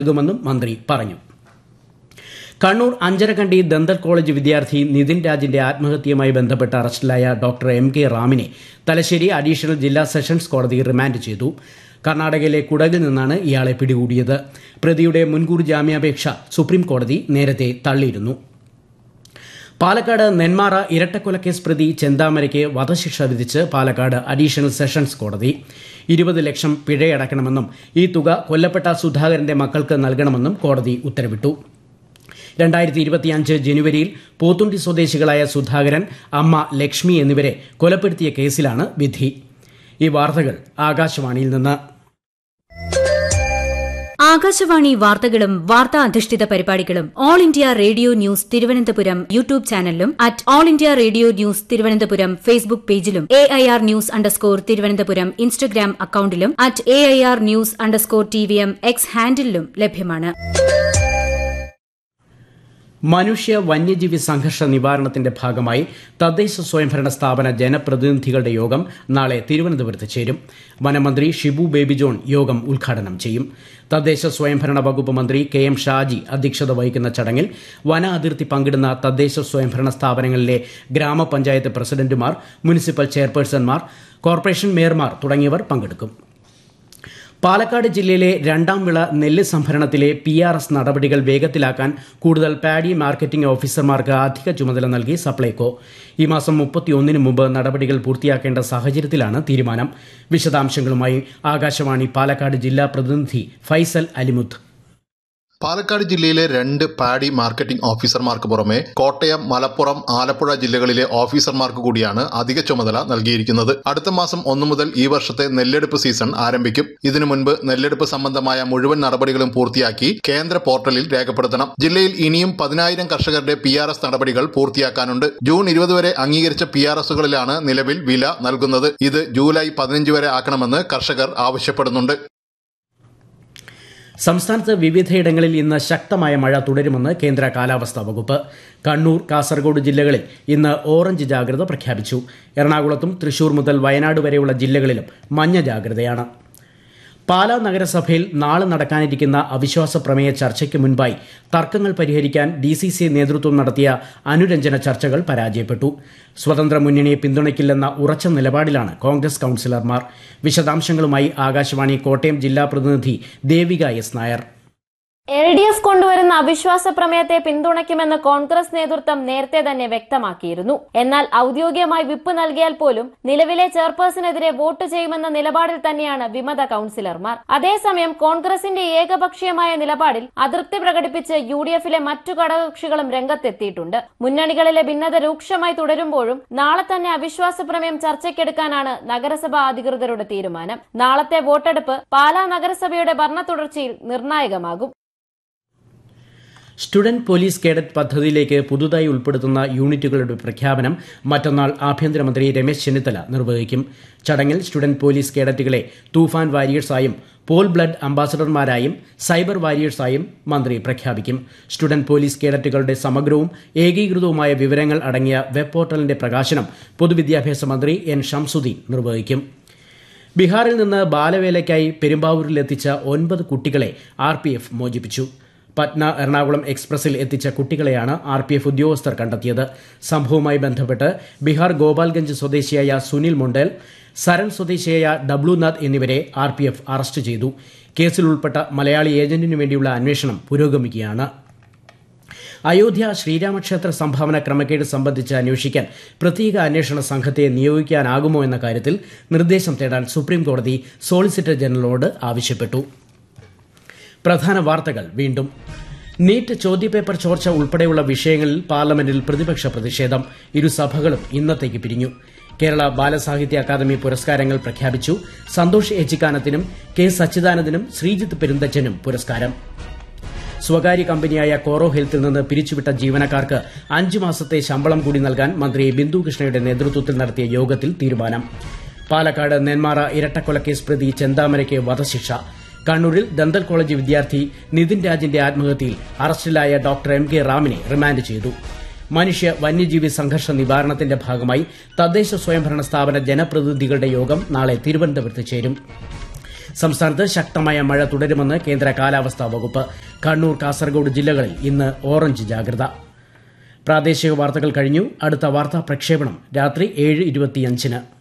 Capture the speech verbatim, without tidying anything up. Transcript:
നൽകുമെന്നും മന്ത്രി പറഞ്ഞു. കണ്ണൂർ അഞ്ചരക്കണ്ടി ദന്തൽ കോളേജ് വിദ്യാർത്ഥി നിതിൻ രാജിന്റെ ആത്മഹത്യയുമായി ബന്ധപ്പെട്ട് അറസ്റ്റിലായ doctor M K റാമിനെ Thalassery additional ജില്ലാ സെഷൻസ് കോടതി റിമാൻഡ് ചെയ്തു. കർണാടകയിലെ കുടകിൽ നിന്നാണ് ഇയാളെ പിടികൂടിയത്. പ്രതിയുടെ മുൻകൂർ ജാമ്യാപേക്ഷ സുപ്രീം കോടതി നേരത്തെ തള്ളിയിരുന്നു. പാലക്കാട് നെന്മാറ ഇരട്ടക്കൊലക്കേസ് പ്രതി ചെന്താമരയ്ക്ക് വധശിക്ഷ വിധിച്ച് പാലക്കാട് അഡീഷണൽ സെഷൻസ് കോടതി. ഇരുപത് ലക്ഷം പിഴയടക്കണമെന്നും ഈ തുക കൊല്ലപ്പെട്ട സുധാകരന്റെ മക്കൾക്ക് നൽകണമെന്നും കോടതി ഉത്തരവിട്ടു. രണ്ടായിരത്തി ഇരുപത്തിയഞ്ച് ജനുവരിയിൽ പോത്തുണ്ടി സ്വദേശികളായ സുധാകരൻ, അമ്മ ലക്ഷ്മി എന്നിവരെ കൊലപ്പെടുത്തിയ കേസിലാണ് വിധി. ഈ വാർത്തകൾ ആകാശവാണിയിൽ നിന്ന്. ആകാശവാണി വാർത്തകളും വാർത്താ അധിഷ്ഠിത പരിപാടികളും all India radio news Thiruvananthapuram YouTube ചാനലിലും at all India radio news Thiruvananthapuram Facebook പേജിലും A I R news underscore Thiruvananthapuram Instagram അക്കൌണ്ടിലും at A I R news underscore T V M X ഹാൻഡിലും ലഭ്യമാണ്. മനുഷ്യ വന്യജീവി സംഘർഷ നിവാരണത്തിന്റെ ഭാഗമായി തദ്ദേശ സ്വയംഭരണ സ്ഥാപന ജനപ്രതിനിധികളുടെ യോഗം നാളെ തിരുവനന്തപുരത്ത് ചേരും. വനമന്ത്രി ഷിബു ബേബി ജോൺ യോഗം ഉദ്ഘാടനം ചെയ്യും. തദ്ദേശ സ്വയംഭരണ വകുപ്പ് മന്ത്രി കെ എം ഷാജി അധ്യക്ഷത വഹിക്കുന്ന ചടങ്ങിൽ വന അതിർത്തി പങ്കിടുന്ന തദ്ദേശ സ്വയംഭരണ സ്ഥാപനങ്ങളിലെ ഗ്രാമപഞ്ചായത്ത് പ്രസിഡന്റുമാർ, മുനിസിപ്പൽ ചെയർപേഴ്സൺമാർ, കോർപ്പറേഷൻ മേയർമാർ തുടങ്ങിയവർ പങ്കെടുക്കും. പാലക്കാട് ജില്ലയിലെ രണ്ടാം വിള നെല്ല് സംഭരണത്തിലെ പി ആർ എസ് നടപടികൾ വേഗത്തിലാക്കാൻ കൂടുതൽ പാഡി മാർക്കറ്റിംഗ് ഓഫീസർമാർക്ക് അധിക ചുമതല നൽകി സപ്ലൈകോ. ഈ മാസം മുപ്പത്തിയൊന്നിന് മുമ്പ് നടപടികൾ പൂർത്തിയാക്കേണ്ട സാഹചര്യത്തിലാണ് തീരുമാനം. വിശദാംശങ്ങളുമായി ആകാശവാണി പാലക്കാട് ജില്ലാ പ്രതിനിധി ഫൈസൽ അലിമുത്ത്. പാലക്കാട് ജില്ലയിലെ രണ്ട് പാഡി മാർക്കറ്റിംഗ് ഓഫീസർമാർക്ക് പുറമെ കോട്ടയം, മലപ്പുറം, ആലപ്പുഴ ജില്ലകളിലെ ഓഫീസർമാർക്ക് കൂടിയാണ് അധിക ചുമതല നൽകിയിരിക്കുന്നത്. അടുത്ത മാസം ഒന്നു മുതൽ ഈ വർഷത്തെ നെല്ലെടുപ്പ് സീസൺ ആരംഭിക്കും. ഇതിനു മുൻപ് നെല്ലെടുപ്പ് സംബന്ധമായ മുഴുവൻ നടപടികളും പൂർത്തിയാക്കി കേന്ദ്ര പോർട്ടലിൽ രേഖപ്പെടുത്തണം. ജില്ലയിൽ ഇനിയും പതിനായിരം കർഷകരുടെ പി ആർ എസ് നടപടികൾ പൂർത്തിയാക്കാനുണ്ട്. ജൂൺ ഇരുപത് വരെ അംഗീകരിച്ച പി ആർ എസുകളിലാണ് നിലവിൽ വില നൽകുന്നത്. ഇത് ജൂലൈ പതിനഞ്ച് വരെ ആക്കണമെന്ന് കർഷകർ ആവശ്യപ്പെടുന്നുണ്ട്. സംസ്ഥാനത്ത് വിവിധയിടങ്ങളിൽ ഇന്ന് ശക്തമായ മഴ തുടരുമെന്ന് കേന്ദ്ര കാലാവസ്ഥാ വകുപ്പ്. കണ്ണൂർ, കാസർഗോഡ് ജില്ലകളിൽ ഇന്ന് ഓറഞ്ച് ജാഗ്രത പ്രഖ്യാപിച്ചു. എറണാകുളത്തും തൃശൂർ മുതൽ വയനാട് വരെയുള്ള ജില്ലകളിലും മഞ്ഞ ജാഗ്രതയാണ്. പാലാ നഗരസഭയിൽ നാളെ നടക്കാനിരിക്കുന്ന അവിശ്വാസ പ്രമേയ ചർച്ചയ്ക്ക് മുൻപായി തർക്കങ്ങൾ പരിഹരിക്കാൻ ഡി സി സി നേതൃത്വം നടത്തിയ അനുരഞ്ജന ചർച്ചകൾ പരാജയപ്പെട്ടു. സ്വതന്ത്ര മുന്നണിയെ പിന്തുണയ്ക്കില്ലെന്ന ഉറച്ച നിലപാടിലാണ് കോൺഗ്രസ് കൌൺസിലർമാർ. വിശദാംശങ്ങളുമായി ആകാശവാണി കോട്ടയം ജില്ലാ പ്രതിനിധി Devika S Nair. L D F കൊണ്ടുവരുന്ന അവിശ്വാസ പ്രമേയത്തെ പിന്തുണയ്ക്കുമെന്ന് കോൺഗ്രസ് നേതൃത്വം നേരത്തെ തന്നെ വ്യക്തമാക്കിയിരുന്നു. എന്നാൽ ഔദ്യോഗികമായി വിപ്പ് നൽകിയാൽ പോലും നിലവിലെ ചെയർപേഴ്സണെതിരെ വോട്ട് ചെയ്യുമെന്ന നിലപാടിൽ തന്നെയാണ് വിമത കൌൺസിലർമാർ. അതേസമയം കോൺഗ്രസിന്റെ ഏകപക്ഷീയമായ നിലപാടിൽ അതൃപ്തി പ്രകടിപ്പിച്ച് യു ഡി എഫിലെ മറ്റു ഘടകകക്ഷികളും രംഗത്തെത്തിയിട്ടുണ്ട്. മുന്നണികളിലെ ഭിന്നത രൂക്ഷമായി തുടരുമ്പോഴും നാളെ തന്നെ അവിശ്വാസ പ്രമേയം ചർച്ചയ്ക്കെടുക്കാനാണ് നഗരസഭാ അധികൃതരുടെ തീരുമാനം. നാളത്തെ വോട്ടെടുപ്പ് പാലാ നഗരസഭയുടെ ഭരണ തുടർച്ചയിൽ നിർണായകമാകും. സ്റ്റുഡന്റ് പോലീസ് കേഡറ്റ് പദ്ധതിയിലേക്ക് പുതുതായി ഉൾപ്പെടുത്തുന്ന യൂണിറ്റുകളുടെ പ്രഖ്യാപനം മറ്റന്നാൾ ആഭ്യന്തരമന്ത്രി രമേശ് ചെന്നിത്തല നിർവഹിക്കും. ചടങ്ങിൽ സ്റ്റുഡന്റ് പോലീസ് കേഡറ്റുകളെ തൂഫാൻ വാരിയേഴ്സായും പോൾ ബ്ലഡ് അംബാസഡർമാരായും സൈബർ വാരിയേഴ്സായും മന്ത്രി പ്രഖ്യാപിക്കും. സ്റ്റുഡന്റ് പോലീസ് കേഡറ്റുകളുടെ സമഗ്രവും ഏകീകൃതവുമായ വിവരങ്ങൾ അടങ്ങിയ വെബ് പോർട്ടലിന്റെ പ്രകാശനം പൊതുവിദ്യാഭ്യാസ മന്ത്രി എൻ ഷംസുദ്ദീൻ നിർവഹിക്കും. ബീഹാറിൽ നിന്ന് ബാലവേലയ്ക്കായി പെരുമ്പാവൂരിലെത്തിച്ച ഒൻപത് കുട്ടികളെ ആർ പി എഫ് മോചിപ്പിച്ചു. പറ്റ്ന എറണാകുളം എക്സ്പ്രസിൽ എത്തിച്ച കുട്ടികളെയാണ് ആർ പി എഫ് ഉദ്യോഗസ്ഥർ കണ്ടെത്തിയത്. സംഭവവുമായി ബന്ധപ്പെട്ട് ബീഹാർ ഗോപാൽഗഞ്ച് സ്വദേശിയായ സുനിൽ മൊണ്ടേൽ, സരൺ സ്വദേശിയായ ഡബ്ലുനാഥ് എന്നിവരെ ആർ പി എഫ് അറസ്റ്റ് ചെയ്തു. കേസിൽ ഉൾപ്പെട്ട മലയാളി ഏജന്റിനു വേണ്ടിയുള്ള അന്വേഷണം പുരോഗമിക്കുകയാണ്. അയോധ്യ ശ്രീരാമക്ഷേത്ര സംഭാവന ക്രമക്കേട് സംബന്ധിച്ച് അന്വേഷിക്കാൻ പ്രത്യേക അന്വേഷണ സംഘത്തെ നിയോഗിക്കാനാകുമോ എന്ന കാര്യത്തിൽ നിർദ്ദേശം തേടാൻ സുപ്രീംകോടതി സോളിസിറ്റർ ജനറലിനോട് ആവശ്യപ്പെട്ടു. പ്രധാന വാർത്തകൾ വീണ്ടും. നീറ്റ് ചോദ്യപേപ്പർ ചോർച്ച ഉൾപ്പെടെയുള്ള വിഷയങ്ങളിൽ പാർലമെന്റിൽ പ്രതിപക്ഷ പ്രതിഷേധം. ഇരുസഭകളും ഇന്നത്തേക്ക് പിരിഞ്ഞു. കേരള ബാലസാഹിത്യ അക്കാദമി പുരസ്കാരങ്ങൾ പ്രഖ്യാപിച്ചു. സന്തോഷ് ഏച്ചിക്കാനത്തിനും കെ സച്ചിദാനന്ദനും ശ്രീജിത്ത് പെരുന്തച്ചനും പുരസ്കാരം. സ്വകാര്യ കമ്പനിയായ കോറോ ഹെൽത്തിൽ നിന്ന് പിരിച്ചുവിട്ട ജീവനക്കാർക്ക് അഞ്ചു മാസത്തെ ശമ്പളം കൂടി നൽകാൻ മന്ത്രി ബിന്ദു കൃഷ്ണയുടെ നേതൃത്വത്തിൽ നടത്തിയ യോഗത്തിൽ തീരുമാനം. പാലക്കാട് നെന്മാറ ഇരട്ടക്കൊലക്കേസ് പ്രതി ചെന്താമരയ്ക്ക് വധശിക്ഷ. കണ്ണൂരിൽ ദന്തൽ കോളേജ് വിദ്യാർത്ഥി നിതിൻ രാജിന്റെ ആത്മഹത്യയിൽ അറസ്റ്റിലായ ഡോക്ടർ എം കെ റാമിനെ റിമാൻഡ് ചെയ്തു. മനുഷ്യ വന്യജീവി സംഘർഷ നിവാരണത്തിന്റെ ഭാഗമായി തദ്ദേശ സ്വയംഭരണ സ്ഥാപന ജനപ്രതിനിധികളുടെ യോഗം നാളെ തിരുവനന്തപുരത്ത് ചേരും. സംസ്ഥാനത്ത് ശക്തമായ മഴ തുടരുമെന്ന് കേന്ദ്ര കാലാവസ്ഥാ വകുപ്പ്. കണ്ണൂർ, കാസർഗോഡ് ജില്ലകളിൽ ഇന്ന് ഓറഞ്ച് ജാഗ്രത. പ്രാദേശിക വാർത്തകൾ കഴിഞ്ഞു. അടുത്ത വാർത്താ പ്രക്ഷേപണം രാത്രി ഏഴ് ഇരുപത്തിയഞ്ചിന്.